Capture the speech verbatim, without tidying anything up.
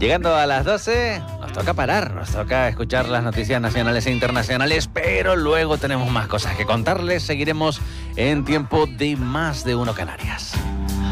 Llegando a las doce, nos toca parar, nos toca escuchar las noticias nacionales e internacionales, pero luego tenemos más cosas que contarles. Seguiremos en tiempo de Más de Uno Canarias.